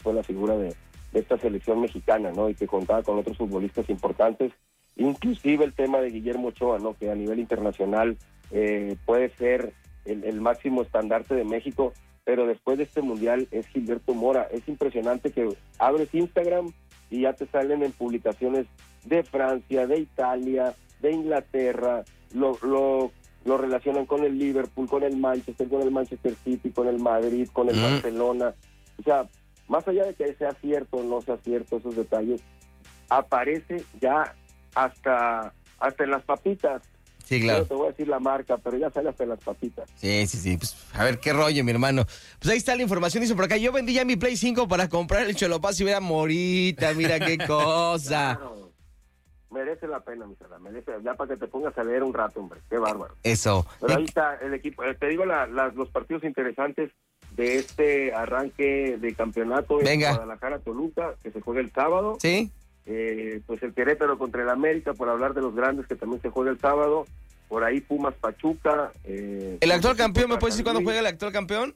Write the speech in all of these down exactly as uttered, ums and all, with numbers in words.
fue la figura de, de esta selección mexicana, ¿no? Y que contaba con otros futbolistas importantes, inclusive el tema de Guillermo Ochoa, ¿no? Que a nivel internacional eh, puede ser el, el máximo estandarte de México, pero después de este mundial es Gilberto Mora. Es impresionante que abres Instagram y ya te salen en publicaciones de Francia, de Italia, de Inglaterra, lo, lo, lo relacionan con el Liverpool, con el Manchester, con el Manchester City, con el Madrid, con el mm. Barcelona. O sea, más allá de que sea cierto o no sea cierto esos detalles, aparece ya hasta, hasta en las papitas. Sí, claro. No te voy a decir la marca, pero ya sale hasta en las papitas. Sí, sí, sí. Pues, a ver, qué rollo, mi hermano. Pues ahí está la información, dice por acá. Yo vendí ya mi Play cinco para comprar el Cholopaz y ver a Morita. Mira qué cosa. Claro. Merece la pena, mi sala. Merece, ya para que te pongas a leer un rato, hombre. Qué bárbaro. Eso. Pero ahí está el equipo. Te digo la, la, los partidos interesantes de este arranque de campeonato. Venga. En Guadalajara-Toluca, que se juega el sábado. Sí. Eh, pues el Querétaro contra el América, por hablar de los grandes, que también se juega el sábado. Por ahí Pumas Pachuca. Eh, ¿El actual campeón? ¿Me puedes decir cuándo juega el actual campeón?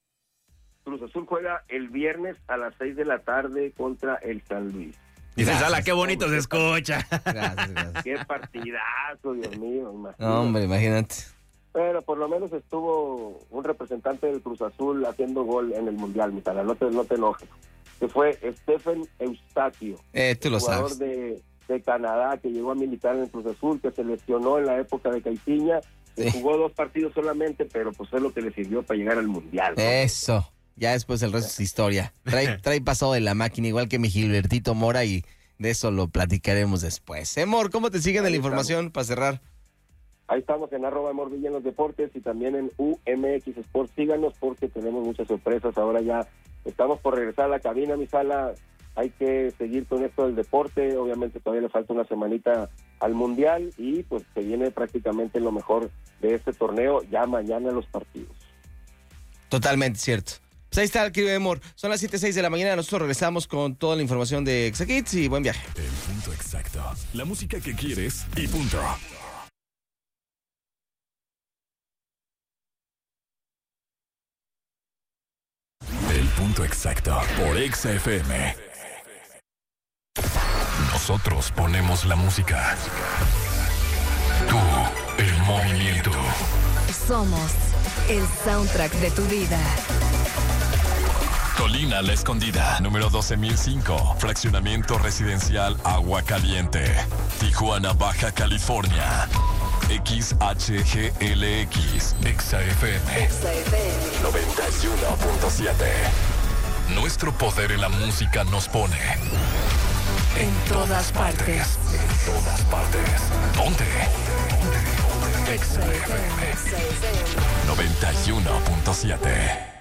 Cruz Azul juega el viernes a las seis de la tarde contra el San Luis. Dice Sala, qué bonito se escucha. Gracias, gracias. Qué partidazo, Dios mío. Imagínate. No, hombre, imagínate. Pero por lo menos estuvo un representante del Cruz Azul haciendo gol en el Mundial, mi sala, no te, no te enojes. Que fue Stephen Eustaquio. Eh, tú lo jugador sabes. De, de Canadá, que llegó a militar en el Cruz Azul, que se lesionó en la época de Caixinha, que Sí. jugó dos partidos solamente, pero pues es lo que le sirvió para llegar al Mundial, ¿no? Eso. Ya después el resto es historia. Trae, trae pasado de la máquina, igual que mi Gilbertito Mora, y de eso lo platicaremos después. Emor, ¿cómo te siguen de la información para cerrar? Ahí estamos en arroba Amor Villa en los deportes y también en U M X Sports. Síganos porque tenemos muchas sorpresas. Ahora ya estamos por regresar a la cabina, mi sala. Hay que seguir con esto del deporte. Obviamente todavía le falta una semanita al Mundial y pues se viene prácticamente lo mejor de este torneo. Ya mañana los partidos. Totalmente cierto. Pues ahí está, querido Emor. Son las siete seis de la mañana. Nosotros regresamos con toda la información de Exakits y buen viaje. El punto exacto. La música que quieres y punto. El punto exacto por Exa F M. Nosotros ponemos la música. Tú, el movimiento. Somos el soundtrack de tu vida. Colina La Escondida, número doce mil cinco, fraccionamiento residencial Agua Caliente, Tijuana, Baja California. X H G L X, Exa F M, Exa F M noventa y uno punto siete. Nuestro poder en la música nos pone en todas partes. En todas partes. ¿Dónde? Exa F M noventa y uno punto siete.